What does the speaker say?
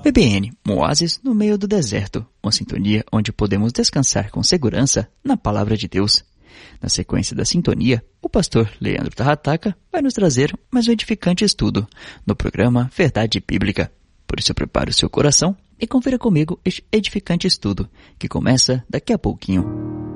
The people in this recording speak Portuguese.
PBN, um oásis no meio do deserto, uma sintonia onde podemos descansar com segurança na Palavra de Deus. Na sequência da sintonia, o pastor Leandro Tarrataca vai nos trazer mais um edificante estudo no programa Verdade Bíblica. Por isso prepare o seu coração e confira comigo este edificante estudo, que começa daqui a pouquinho.